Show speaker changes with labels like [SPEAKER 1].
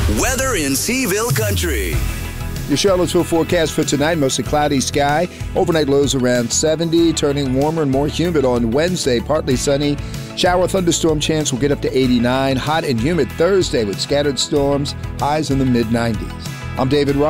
[SPEAKER 1] Weather in Seaville Country.
[SPEAKER 2] Your Charlottesville forecast for tonight, mostly cloudy sky. Overnight lows around 70, turning warmer and more humid on Wednesday. Partly sunny. Shower thunderstorm chance will get up to 89. Hot and humid Thursday with scattered storms. Highs in the mid-90s. I'm David Ross.